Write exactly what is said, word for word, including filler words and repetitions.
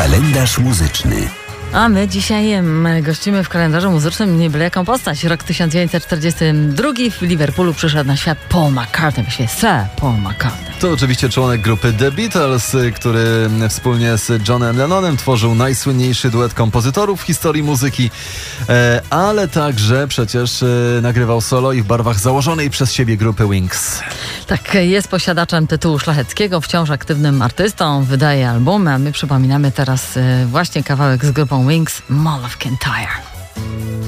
Kalendarz muzyczny. A my dzisiaj em, gościmy w kalendarzu muzycznym nie byle jaką postać. Rok tysiąc dziewięćset czterdziesty drugi w Liverpoolu przyszedł na świat Paul McCartney, właściwie Sir Paul McCartney. To oczywiście członek grupy The Beatles, który wspólnie z Johnem Lennonem tworzył najsłynniejszy duet kompozytorów w historii muzyki, ale także przecież nagrywał solo i w barwach założonej przez siebie grupy Wings. Tak, jest posiadaczem tytułu szlacheckiego, wciąż aktywnym artystą, wydaje albumy, a my przypominamy teraz właśnie kawałek z grupą Wings, Mall of Kintyre.